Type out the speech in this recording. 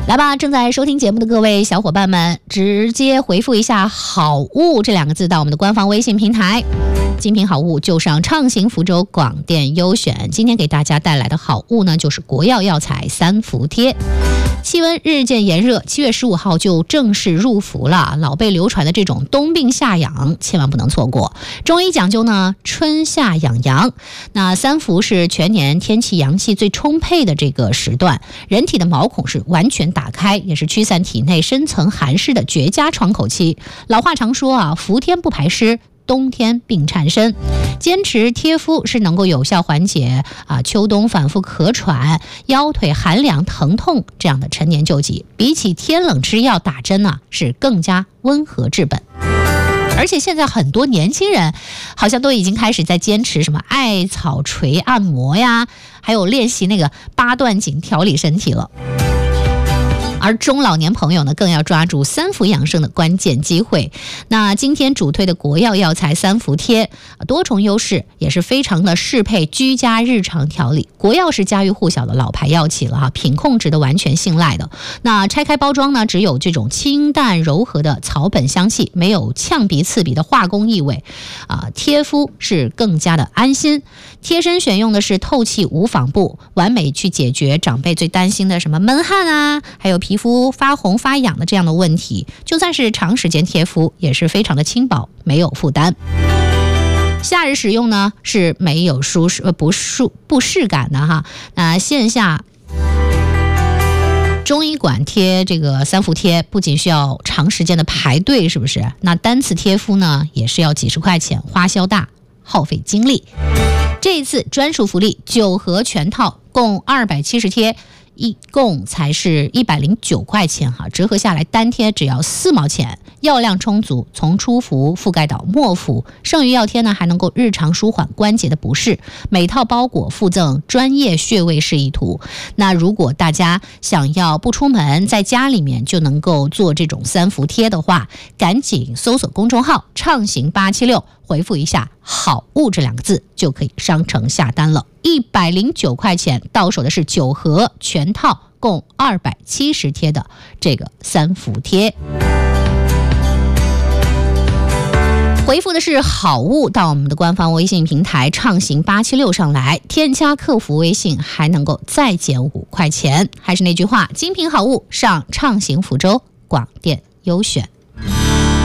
来吧，正在收听节目的各位小伙伴们，直接回复一下好物这2个字到我们的官方微信平台，精品好物就上畅行福州广电优选。今天给大家带来的好物呢，就是国药药材3伏贴。气温日渐炎热，7月15号就正式入伏了。老辈流传的这种冬病夏养，千万不能错过。中医讲究呢，春夏养阳。那3伏是全年天气阳气最充沛的这个时段，人体的毛孔是完全打开，也是驱散体内深层寒湿的绝佳窗口期。老话常说啊，伏天不排湿，冬天病缠身。坚持贴敷是能够有效缓解秋冬反复咳喘、腰腿寒凉疼痛这样的陈年旧疾，比起天冷吃药打针呢，是更加温和治本。而且现在很多年轻人好像都已经开始在坚持什么艾草捶按摩呀，还有练习那个8段锦调理身体了。而中老年朋友呢，更要抓住3伏养生的关键机会。那今天主推的国药药材3伏贴，多重优势，也是非常的适配居家日常调理。国药是家喻户晓的老牌药企了品控值得完全信赖的。那拆开包装呢，只有这种清淡柔和的草本香气，没有呛鼻刺鼻的化工异味贴敷是更加的安心。贴身选用的是透气无纺布，完美去解决长辈最担心的什么闷汗还有皮肤发红发痒的这样的问题。就算是长时间贴敷，也是非常的轻薄，没有负担。夏日使用呢，是没有不适感的那线下中医馆贴这个3伏贴，不仅需要长时间的排队，是不是？那单次贴敷呢，也是要几十块钱，花销大，耗费精力。这一次专属福利9盒全套，共270贴，一共才是109块钱折合下来单贴只要4毛钱，药量充足，从初服覆盖到末服，剩余药贴呢还能够日常舒缓关节的不适。每套包裹附赠专业穴位示意图。那如果大家想要不出门，在家里面就能够做这种3伏贴的话，赶紧搜索公众号畅行876，回复一下好物这2个字，就可以商城下单了。109块钱到手的是9盒全套，共270贴的这个3伏贴。回复的是好物到我们的官方微信平台畅行876上来，添加客服微信还能够再减5块钱。还是那句话，精品好物上畅行福州广电优选。